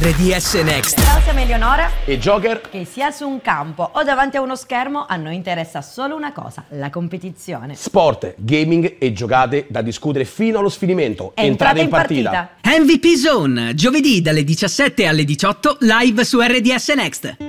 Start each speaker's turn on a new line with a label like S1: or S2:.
S1: RDS Next.
S2: Ciao, siamo Eleonora
S3: e Joker.
S2: Che sia su un campo o davanti a uno schermo, a noi interessa solo una cosa: la competizione.
S3: Sport, gaming e giocate da discutere fino allo sfinimento.
S2: Entrate in partita.
S1: MVP Zone, giovedì dalle 17 alle 18 live su RDS Next.